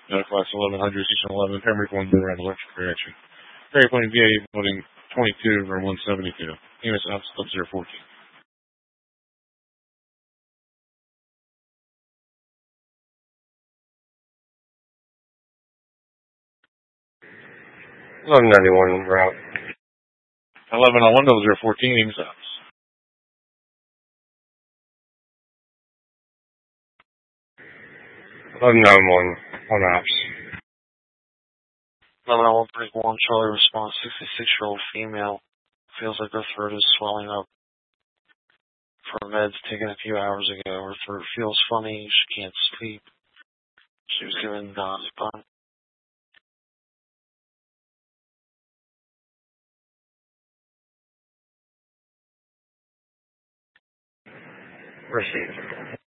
Class 1100, Section 11, Pembroke 1, around electric reaction. Airplane VA voting 22 or 172. EMS up 014. Route. 11 on 1014, EMS up. 1191 on ops. 1101 Charlie response, 66-year-old female. Feels like her throat is swelling up. For meds taken a few hours ago. Her throat feels funny. She can't sleep. She was given diazepam. Received.